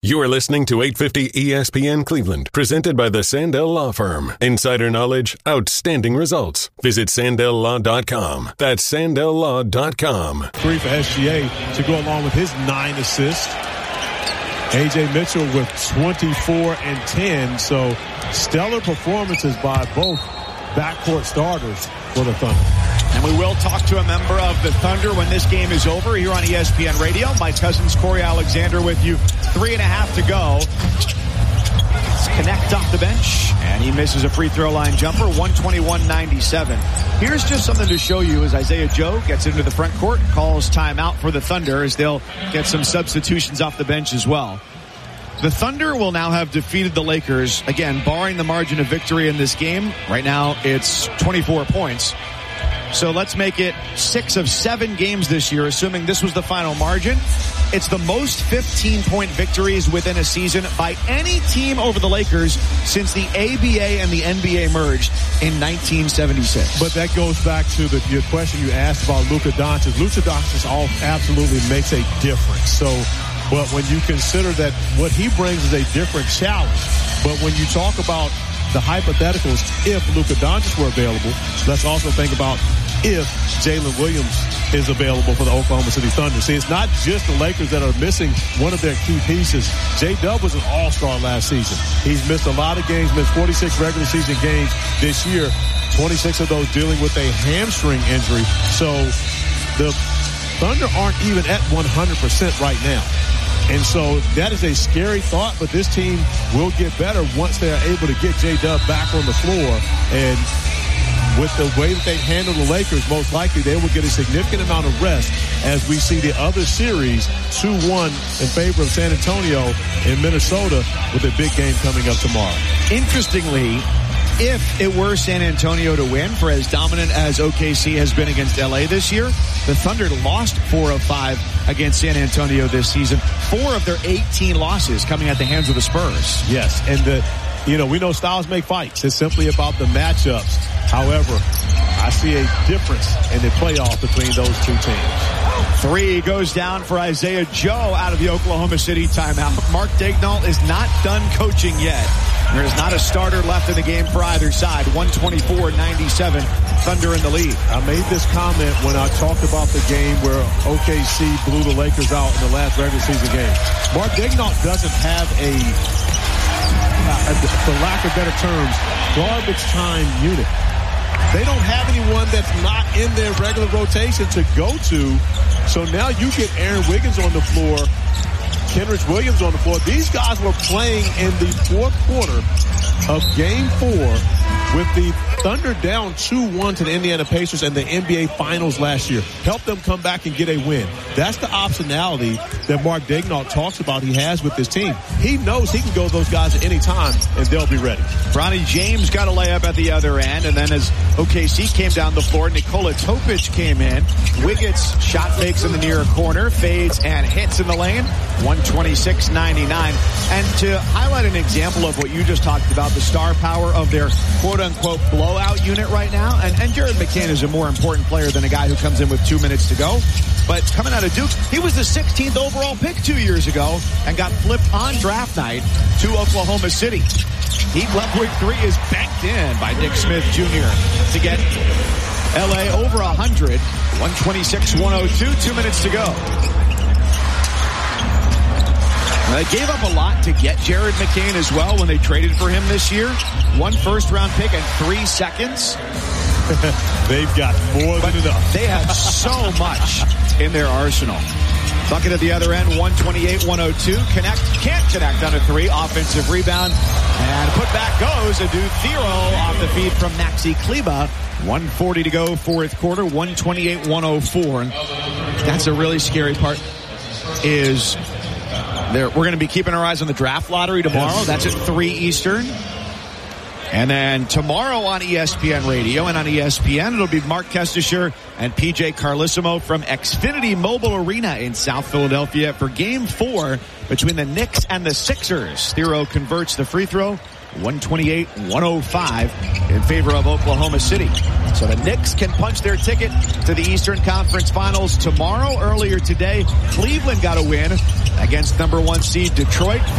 You are listening to 850 ESPN Cleveland, presented by the Sandell Law Firm. Insider knowledge, outstanding results. Visit SandellLaw.com. That's SandellLaw.com. 3 for SGA to go along with his 9 assists. A.J. Mitchell with 24 and 10. So stellar performances by both backcourt starters for the Thunder. And we will talk to a member of the Thunder when this game is over here on ESPN Radio. My cousin's Corey Alexander with you. 3.5 to go. Connect off the bench, and he misses a free throw line jumper, 121-97. Here's just something to show you as Isaiah Joe gets into the front court, calls timeout for the Thunder as they'll get some substitutions off the bench as well. The Thunder will now have defeated the Lakers, again, barring the margin of victory in this game. Right now, it's 24 points. So let's make it 6 of 7 games this year, assuming this was the final margin. It's the most 15-point victories within a season by any team over the Lakers since the ABA and the NBA merged in 1976. But that goes back to your question you asked about Luka Doncic. Luka Doncic absolutely makes a difference. So, but when you consider that what he brings is a different challenge. But when you talk about the hypotheticals, if Luka Doncic were available, let's also think about if Jalen Williams is available for the Oklahoma City Thunder. See, it's not just the Lakers that are missing one of their key pieces. J-Dub was an all-star last season. He's missed a lot of games, missed 46 regular season games this year, 26 of those dealing with a hamstring injury. So the Thunder aren't even at 100% right now. And so that is a scary thought, but this team will get better once they're able to get J-Dub back on the floor. And with the way that they handle the Lakers, most likely they will get a significant amount of rest as we see the other series 2-1 in favor of San Antonio in Minnesota with a big game coming up tomorrow. Interestingly, if it were San Antonio to win, for as dominant as OKC has been against LA this year, the Thunder lost 4 of 5 against San Antonio this season. 4 of their 18 losses coming at the hands of the Spurs. Yes, and we know styles make fights. It's simply about the matchups. However, I see a difference in the playoff between those two teams. 3 goes down for Isaiah Joe out of the Oklahoma City timeout. Mark Daigneault is not done coaching yet. There is not a starter left in the game for either side. 124-97, Thunder in the lead. I made this comment when I talked about the game where OKC blew the Lakers out in the last regular season game. Mark Daigneault doesn't have for lack of better terms, garbage time unit. They don't have anyone that's not in their regular rotation to go to. So now you get Aaron Wiggins on the floor, Kenrich Williams on the floor. These guys were playing in the fourth quarter of Game 4 with the Thunder down 2-1 to the Indiana Pacers in the NBA Finals last year. Helped them come back and get a win. That's the optionality that Mark Daigneault talks about he has with this team. He knows he can go those guys at any time, and they'll be ready. Bronny James got a layup at the other end, and then as OKC came down the floor, Nikola Topic came in. Wiggins shot fakes in the near corner, fades and hits in the lane. 126-99. And to highlight an example of what you just talked about, the star power of their quote-unquote blowout unit right now, and Jared McCain is a more important player than a guy who comes in with 2 minutes to go. But coming out of Duke, he was the 16th overall pick 2 years ago and got flipped on draft night to Oklahoma City. Heat left wing 3 is banked in by Nick Smith Jr. to get LA over 100. 126-102, 2 minutes to go. They gave up a lot to get Jared McCain as well when they traded for him this year. 1 first-round pick and 3 seconds. They've got more than enough. They have so much in their arsenal. Bucket at the other end, 128-102. Can't connect on a 3. Offensive rebound. And put back goes Adou Thiero off the feed from Maxi Kleber. 1:40 to go, fourth quarter, 128-104. And that's a really scary part is we're going to be keeping our eyes on the draft lottery tomorrow. That's at 3 Eastern. And then tomorrow on ESPN Radio and on ESPN, it'll be Mark Kestisher and PJ Carlissimo from Xfinity Mobile Arena in South Philadelphia for Game 4 between the Knicks and the Sixers. Thiero converts the free throw, 128-105 in favor of Oklahoma City. So the Knicks can punch their ticket to the Eastern Conference Finals tomorrow. Earlier today, Cleveland got a win against number 1 seed Detroit.